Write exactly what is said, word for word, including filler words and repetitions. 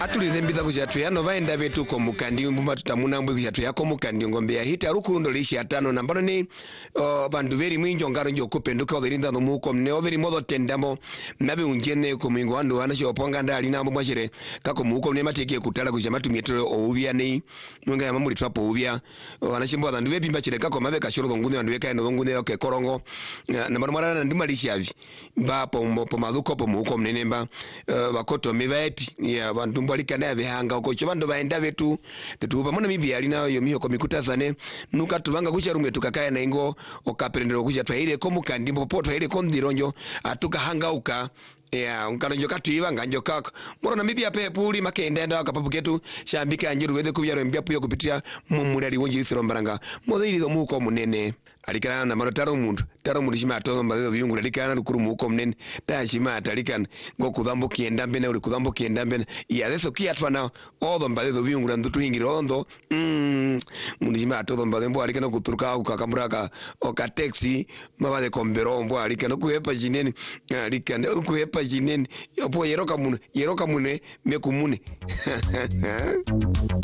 atuli thembitha kuchatu ya nova enda vetu komukandi mbuma tutamuna mbwe kuchatu ya komukandi ngombe ya hita rukundo lishi atano nambano ni uh, bandu veri mwinjo ngaro njo kupenduka odhirinda dhumuko mne overi modo tendamo nabi unjene kumingo wandu wanashi oponga ndali na mbwa mwachere kako muko mne mateke kutala kuchamatu mietro ouvia ni mwinga ya mamuri tuwapo ouvia wanashi mbwa dhandu vepi mbachere kako mawe kashuru dhongunde wandu weka ya dhongunde oke korongo nambano mwana na ndima lishi avi mba po, po madhuko po muko mnene mba uh, wakoto miva epi ya bandu mbwa lika na vihanga uko chobando vaenda vetu tetuupa mwana mibi alina yomiho komikuta thane nuka tuvanga kucha rumwe tukakaya na ingo okaperendero kucha twaile komukandi mpopo twaile kondironjo atuka hanga uka ya unkalonjo katuiva nganjo kako moro na mibi ape puli makenda enda wakapapu ketu shambika anjiru wede kuvyaro mbia puyo kupitia mumuri wonji isiro mbaranga modo ili muko munene alikana na maro taro mundu taro mundu shima atozo mbazo viyungu alikana rukuru muko munene ta shima atalikana ngo kudhambo kienda mbene uli kudhambo kienda mbene ya zeso kia tuwana ozo mbazo viyungu na ndutu hingi rondo mm, mundu shima atozo mbazo mbo alikana kuturuka ukakamuraka oka taxi mabaze kombero mbo alikana kuhepa jineni alikana kuhepa jineni yopo yeroka mune yeroka mune meku mune